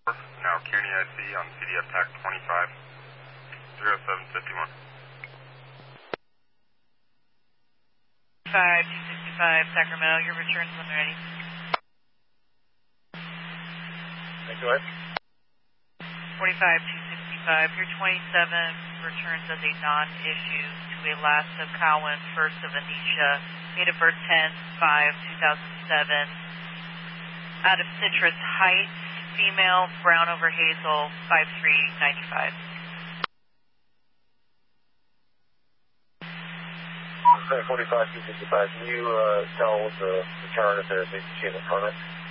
Now Kearney IC on CDF TAC 250751. 5265 Sacramento, your return's when ready. Go ahead. 45265, your 27 returns as a non-issue to Alaska Cowan, first of Anisha, date of birth 10/5/2007, out of Citrus Heights, female, brown over hazel, 5395. Okay, 45265, can you tell what the return if there's a machine in front of it?